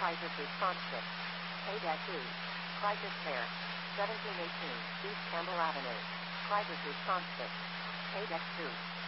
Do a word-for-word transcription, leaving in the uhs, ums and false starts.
Crisis Response Kit. K-two. Crisis Care. seventeen eighteen East Campbell Avenue. Crisis Response Kit. K two.